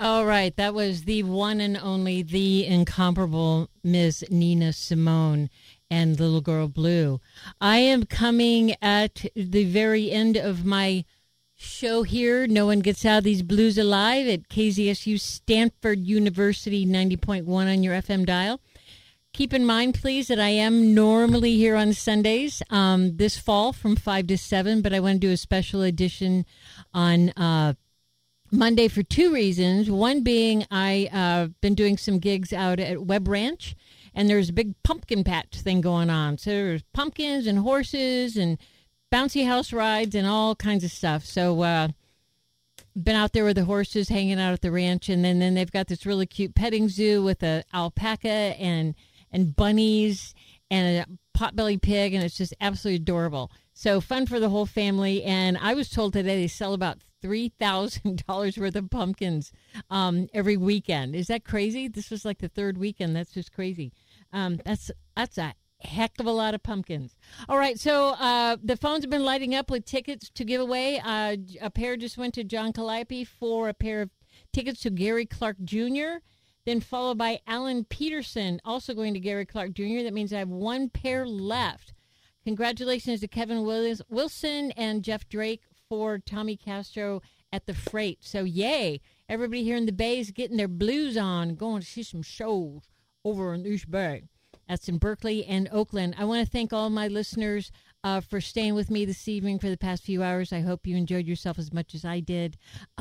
All right, that was the one and only, the incomparable Ms. Nina Simone and Little Girl Blue. I am coming at the very end of my show here. No one gets out of these blues alive at KZSU Stanford University 90.1 on your FM dial. Keep in mind, please, that I am normally here on Sundays this fall from 5 to 7, but I want to do a special edition on Monday for two reasons. One being I've been doing some gigs out at Web Ranch, and there's a big pumpkin patch thing going on. So there's pumpkins and horses and bouncy house rides and all kinds of stuff. So been out there with the horses hanging out at the ranch, and then they've got this really cute petting zoo with a alpaca and bunnies and a potbelly pig, and it's just absolutely adorable. So fun for the whole family. And I was told today they sell about $3,000 worth of pumpkins every weekend. Is that crazy? This was like the third weekend. That's just crazy. That's a heck of a lot of pumpkins. All right, so the phones have been lighting up with tickets to give away. A pair just went to John Calliope for a pair of tickets to Gary Clark Jr., then followed by Alan Peterson, also going to Gary Clark Jr. That means I have one pair left. Congratulations to Kevin Wilson and Jeff Drake for Tommy Castro at the Freight. So, yay. Everybody here in the Bay is getting their blues on, going to see some shows over in East Bay. That's in Berkeley and Oakland. I want to thank all my listeners for staying with me this evening for the past few hours. I hope you enjoyed yourself as much as I did.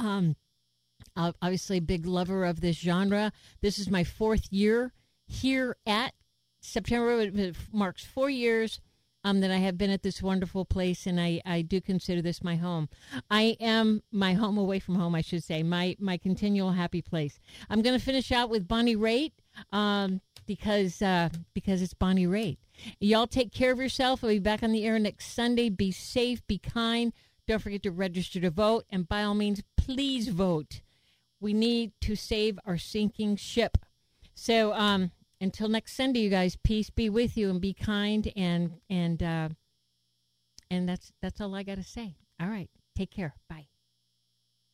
Obviously, a big lover of this genre. This is my fourth year here at September. It marks 4 years that I have been at this wonderful place, and I do consider this my home. I am my home away from home, I should say, my continual happy place. I'm going to finish out with Bonnie Raitt because it's Bonnie Raitt. Y'all take care of yourself. I'll be back on the air next Sunday. Be safe, be kind. Don't forget to register to vote, and by all means, please vote. We need to save our sinking ship. So until next Sunday, you guys, peace be with you and be kind, and that's all I got to say. All right, take care. Bye.